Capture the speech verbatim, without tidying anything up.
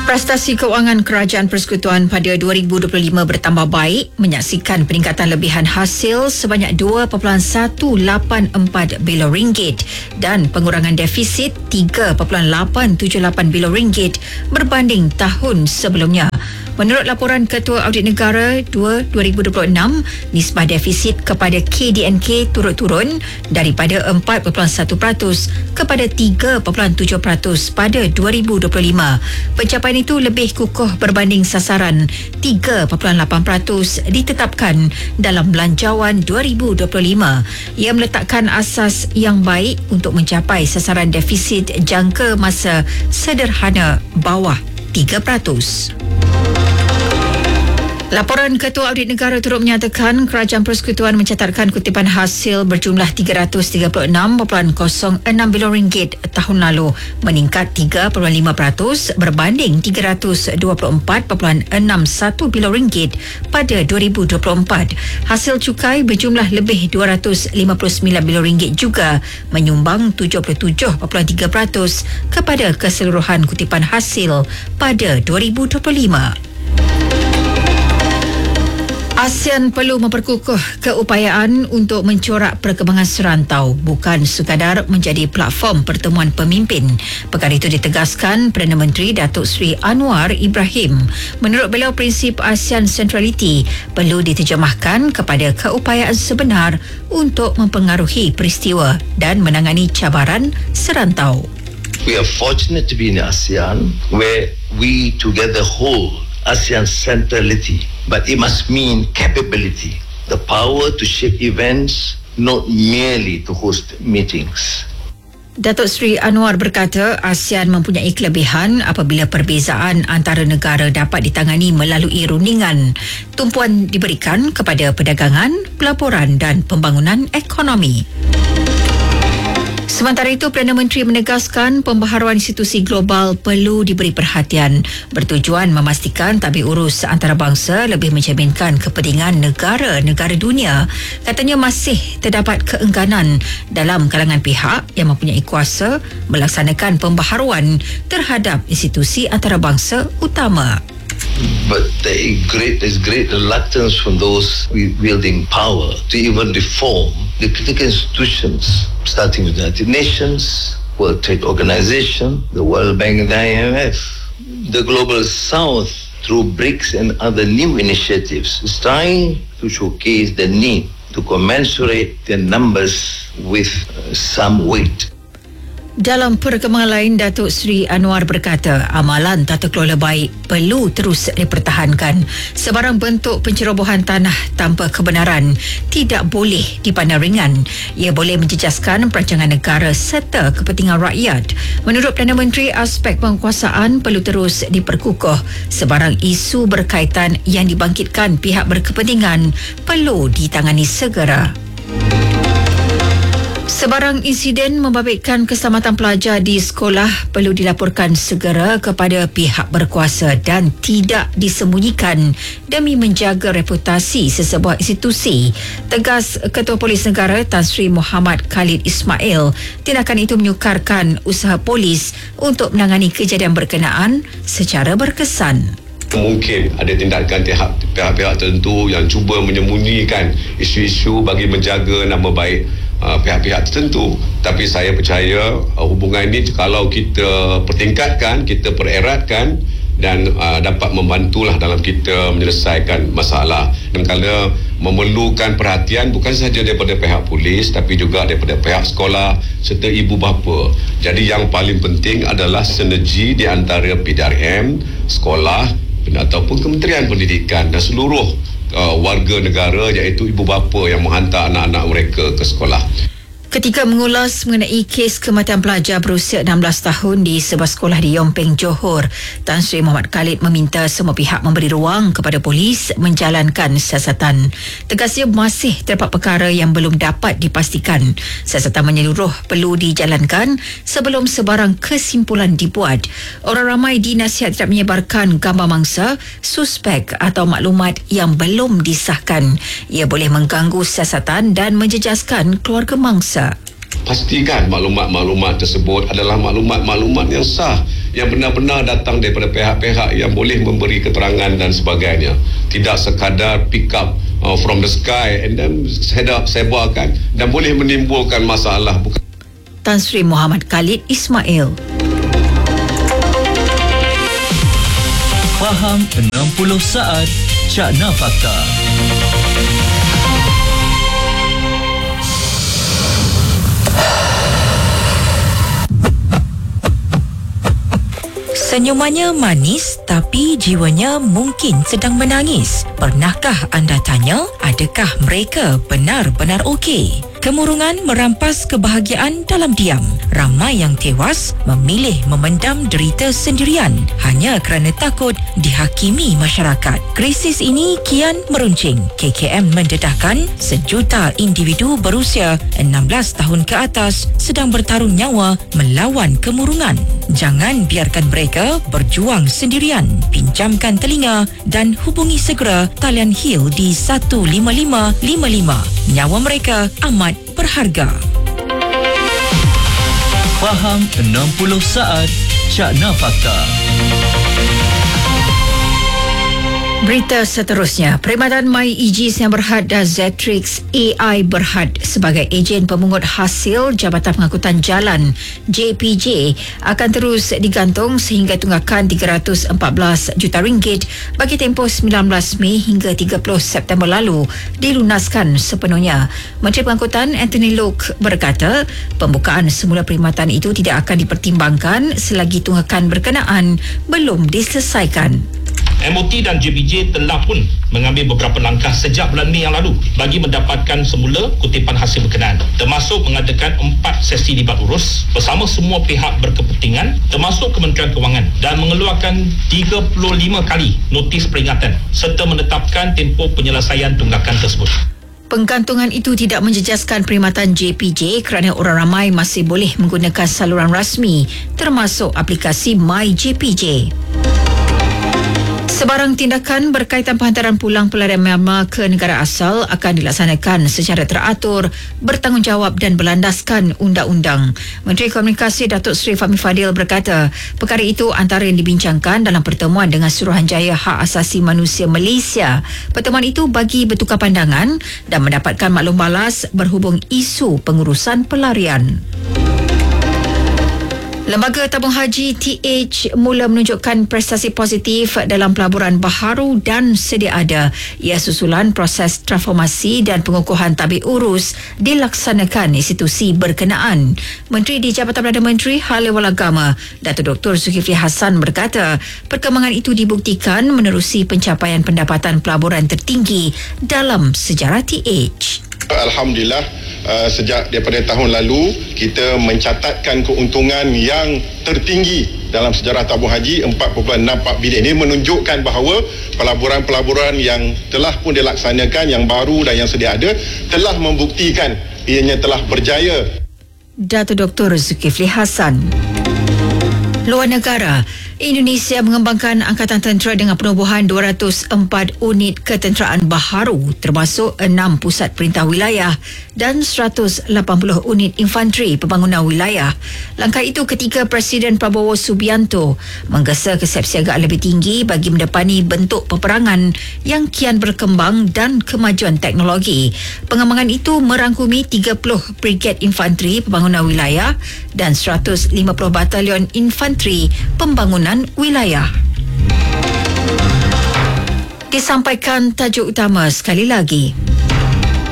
Prestasi kewangan Kerajaan Persekutuan pada dua ribu dua puluh lima bertambah baik, menyaksikan peningkatan lebihan hasil sebanyak dua perpuluhan satu lapan empat bilion ringgit dan pengurangan defisit tiga perpuluhan lapan tujuh lapan bilion ringgit berbanding tahun sebelumnya. Menurut laporan Ketua Audit Negara dua ribu dua puluh enam, nisbah defisit kepada K D N K turut turun daripada empat perpuluhan satu peratus kepada tiga perpuluhan tujuh peratus pada dua ribu dua puluh lima. Pencapaian itu lebih kukuh berbanding sasaran tiga perpuluhan lapan peratus ditetapkan dalam Belanjawan dua ribu dua puluh lima. Ia meletakkan asas yang baik untuk mencapai sasaran defisit jangka masa sederhana bawah tiga peratus. Laporan Ketua Audit Negara turut menyatakan Kerajaan Persekutuan mencatatkan kutipan hasil berjumlah tiga ratus tiga puluh enam perpuluhan kosong enam bilion ringgit tahun lalu, meningkat tiga perpuluhan lima peratus berbanding tiga ratus dua puluh empat perpuluhan enam satu bilion ringgit pada dua ribu dua puluh empat. Hasil cukai berjumlah lebih dua ratus lima puluh sembilan bilion ringgit juga menyumbang tujuh puluh tujuh perpuluhan tiga peratus kepada keseluruhan kutipan hasil pada dua ribu dua puluh lima. ASEAN perlu memperkukuh keupayaan untuk mencorak perkembangan serantau, bukan sekadar menjadi platform pertemuan pemimpin. Perkara itu ditegaskan Perdana Menteri Datuk Seri Anwar Ibrahim. Menurut beliau, prinsip ASEAN Centrality perlu diterjemahkan kepada keupayaan sebenar untuk mempengaruhi peristiwa dan menangani cabaran serantau. We are fortunate to be in ASEAN, where we together hold ASEAN centrality, but it must mean capability, the power to shape events, not merely to host meetings. Datuk Seri Anwar berkata ASEAN mempunyai kelebihan apabila perbezaan antara negara dapat ditangani melalui rundingan. Tumpuan diberikan kepada perdagangan, pelaburan dan pembangunan ekonomi. Sementara itu, Perdana Menteri menegaskan pembaharuan institusi global perlu diberi perhatian bertujuan memastikan tabik urus antarabangsa lebih mencerminkan kepentingan negara-negara dunia. Katanya masih terdapat keengganan dalam kalangan pihak yang mempunyai kuasa melaksanakan pembaharuan terhadap institusi antarabangsa utama. But there is great, there's great reluctance from those wielding power to even reform the critical institutions, starting with the United Nations, World Trade Organization, the World Bank and the I M F. The Global South, through BRICS and other new initiatives, is trying to showcase the need to commensurate their numbers with uh, some weight. Dalam perkembangan lain, Datuk Seri Anwar berkata amalan tata kelola baik perlu terus dipertahankan. Sebarang bentuk pencerobohan tanah tanpa kebenaran tidak boleh dipandang ringan. Ia boleh menjejaskan perancangan negara serta kepentingan rakyat. Menurut Perdana Menteri, aspek penguasaan perlu terus diperkukuh. Sebarang isu berkaitan yang dibangkitkan pihak berkepentingan perlu ditangani segera. Sebarang insiden membabitkan keselamatan pelajar di sekolah perlu dilaporkan segera kepada pihak berkuasa dan tidak disembunyikan demi menjaga reputasi sesebuah institusi. Tegas Ketua Polis Negara Tan Sri Muhammad Khalid Ismail, tindakan itu menyukarkan usaha polis untuk menangani kejadian berkenaan secara berkesan. Mungkin ada tindakan pihak-pihak tertentu yang cuba menyembunyikan isu-isu bagi menjaga nama baik uh, pihak-pihak tertentu. Tapi saya percaya uh, hubungan ini kalau kita pertingkatkan, kita pereratkan dan uh, dapat membantulah dalam kita menyelesaikan masalah. Dan kalau memerlukan perhatian bukan sahaja daripada pihak polis tapi juga daripada pihak sekolah serta ibu bapa. Jadi yang paling penting adalah sinergi di antara P D R M, sekolah ataupun Kementerian Pendidikan dan seluruh uh, warga negara iaitu ibu bapa yang menghantar anak-anak mereka ke sekolah. Ketika mengulas mengenai kes kematian pelajar berusia enam belas tahun di sebuah sekolah di Yompeng, Johor, Tan Sri Muhammad Khalid meminta semua pihak memberi ruang kepada polis menjalankan siasatan. Tegasnya masih terdapat perkara yang belum dapat dipastikan. Siasatan menyeluruh perlu dijalankan sebelum sebarang kesimpulan dibuat. Orang ramai dinasihat tidak menyebarkan gambar mangsa, suspek atau maklumat yang belum disahkan. Ia boleh mengganggu siasatan dan menjejaskan keluarga mangsa. pastikan maklumat-maklumat tersebut adalah maklumat-maklumat yang sah, yang benar-benar datang daripada pihak-pihak yang boleh memberi keterangan dan sebagainya. Tidak sekadar pick up uh, from the sky and then sedap sebarkan dan boleh menimbulkan masalah. Bukan Tan Sri Muhammad Khalid Ismail. Faham enam puluh saat Cakna Fakta. Senyumannya manis tapi jiwanya mungkin sedang menangis. Pernahkah anda tanya, adakah mereka benar-benar okey? Kemurungan merampas kebahagiaan dalam diam. Ramai yang tewas memilih memendam derita sendirian hanya kerana takut dihakimi masyarakat. Krisis ini kian meruncing. K K M mendedahkan sejuta individu berusia enam belas tahun ke atas sedang bertaruh nyawa melawan kemurungan. Jangan biarkan mereka berjuang sendirian. Pinjamkan telinga dan hubungi segera talian Hill di satu lima lima lima lima. Nyawa mereka amat berharga. Faham enam puluh saat Cakna Fakta. Berita seterusnya, perkhidmatan MyAegis yang berhad dan Zetrix A I berhad sebagai ejen pemungut hasil Jabatan Pengangkutan Jalan J P J akan terus digantung sehingga tunggakan tiga ratus empat belas juta ringgit bagi tempoh sembilan belas Mei hingga tiga puluh September lalu dilunaskan sepenuhnya. Menteri Pengangkutan Anthony Loke berkata, pembukaan semula perkhidmatan itu tidak akan dipertimbangkan selagi tunggakan berkenaan belum diselesaikan. M O T dan J P J telah pun mengambil beberapa langkah sejak bulan Mei yang lalu bagi mendapatkan semula kutipan hasil berkenaan, termasuk mengadakan empat sesi libat urus bersama semua pihak berkepentingan termasuk Kementerian Kewangan dan mengeluarkan tiga puluh lima kali notis peringatan serta menetapkan tempoh penyelesaian tunggakan tersebut. Penggantungan itu tidak menjejaskan perkhidmatan J P J kerana orang ramai masih boleh menggunakan saluran rasmi termasuk aplikasi My J P J. Sebarang tindakan berkaitan penghantaran pulang pelarian Myanmar ke negara asal akan dilaksanakan secara teratur, bertanggungjawab dan berlandaskan undang-undang. Menteri Komunikasi Datuk Seri Fahmi Fadil berkata, perkara itu antara yang dibincangkan dalam pertemuan dengan Suruhanjaya Hak Asasi Manusia Malaysia. Pertemuan itu bagi bertukar pandangan dan mendapatkan maklum balas berhubung isu pengurusan pelarian. Lembaga Tabung Haji T H mula menunjukkan prestasi positif dalam pelaburan baharu dan sedia ada. Ia susulan proses transformasi dan pengukuhan tabik urus dilaksanakan institusi berkenaan. Menteri di Jabatan Perdana Menteri Hal Ehwal Agama, Datuk Doktor Zulkifli Hassan berkata, perkembangan itu dibuktikan menerusi pencapaian pendapatan pelaburan tertinggi dalam sejarah T H. Alhamdulillah, uh, sejak daripada tahun lalu kita mencatatkan keuntungan yang tertinggi dalam sejarah tabung haji empat perpuluhan enam empat bilion. Ini menunjukkan bahawa pelaburan-pelaburan yang telah pun dilaksanakan, yang baru dan yang sedia ada, telah membuktikan ianya telah berjaya. Datuk Doktor Zulkifli Hassan. Luar negara, Indonesia mengembangkan Angkatan Tentera dengan penubuhan dua ratus empat unit ketenteraan baharu termasuk enam pusat perintah wilayah dan seratus lapan puluh unit infanteri pembangunan wilayah. Langkah itu ketika Presiden Prabowo Subianto menggesa kesiapsiagaan lebih tinggi bagi mendepani bentuk peperangan yang kian berkembang dan kemajuan teknologi. Pengembangan itu merangkumi tiga puluh brigade infanteri pembangunan wilayah dan seratus lima puluh batalion infanteri pembangunan wilayah. Disampaikan tajuk utama sekali lagi.